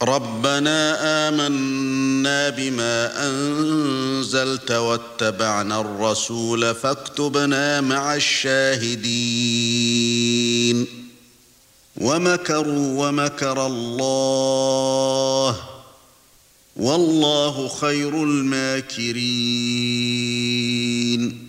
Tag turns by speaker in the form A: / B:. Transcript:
A: رَبَّنَا آمَنَّا بِمَا أَنزَلْتَ وَاتَّبَعْنَا الرَّسُولَ فَاكْتُبْنَا مَعَ الشَّاهِدِينَ وَمَكَرُوا وَمَكَرَ اللَّهُ وَاللَّهُ خَيْرُ الْمَاكِرِينَ